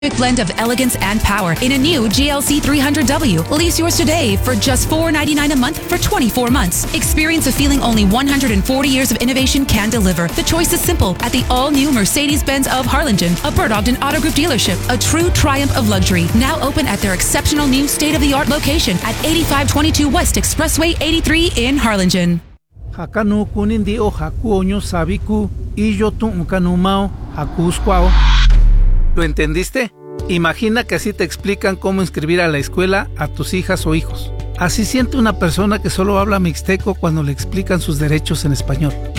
blend of elegance and power in a new GLC 300W. Lease yours today for just $499 a month for 24 months. Experience a feeling only 140 years of innovation can deliver. The choice is simple at the all-new Mercedes-Benz of Harlingen, a Bert Ogden Auto Group dealership, a true triumph of luxury. Now open at their exceptional new state-of-the-art location at 8522 West Expressway 83 in Harlingen. Hakanu kunin o haku oño sabiku y yo tu unkanumao hakuskwao. ¿Lo entendiste? Imagina que así te explican cómo inscribir a la escuela a tus hijas o hijos. Así siente una persona que solo habla mixteco cuando le explican sus derechos en español.